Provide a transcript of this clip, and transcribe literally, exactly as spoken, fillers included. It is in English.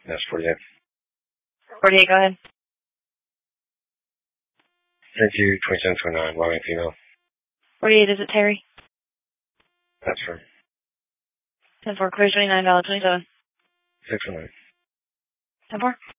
That's forty-eight. forty-eight, go ahead. Thank you, twenty-seven twenty-nine, Wyoming female. forty-eight, is it Terry? That's her. ten four, clear twenty-nine, valid twenty-seven. six oh nine. ten four.